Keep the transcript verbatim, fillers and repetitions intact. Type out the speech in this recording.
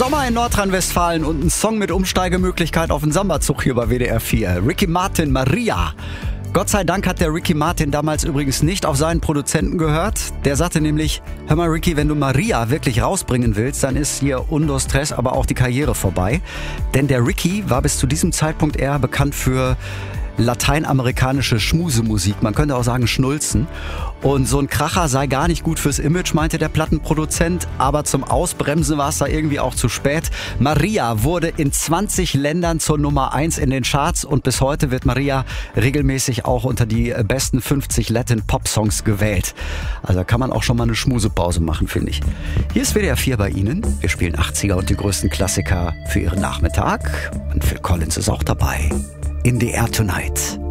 Sommer in Nordrhein-Westfalen und ein Song mit Umsteigemöglichkeit auf den Samba-Zug hier bei W D R vier. Ricky Martin, Maria. Gott sei Dank hat der Ricky Martin damals übrigens nicht auf seinen Produzenten gehört. Der sagte nämlich, hör mal Ricky, wenn du Maria wirklich rausbringen willst, dann ist hier Undo Stress, aber auch die Karriere vorbei. Denn der Ricky war bis zu diesem Zeitpunkt eher bekannt für lateinamerikanische Schmusemusik, man könnte auch sagen Schnulzen. Und so ein Kracher sei gar nicht gut fürs Image, meinte der Plattenproduzent, aber zum Ausbremsen war es da irgendwie auch zu spät. Maria wurde in zwanzig Ländern zur Nummer eins in den Charts und bis heute wird Maria regelmäßig auch unter die besten fünfzig Latin-Pop-Songs gewählt. Also da kann man auch schon mal eine Schmusepause machen, finde ich. Hier ist W D R vier bei Ihnen. Wir spielen achtziger und die größten Klassiker für Ihren Nachmittag. Und Phil Collins ist auch dabei. In the Air Tonight.